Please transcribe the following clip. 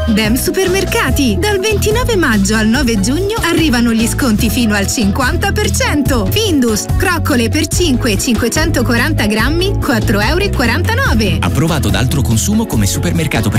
Dem Supermercati. Dal 29 maggio al 9 giugno arrivano gli sconti fino al 50%. Findus, croccole per 5 e 540 grammi, €4,49. Approvato da Altro Consumo come supermercato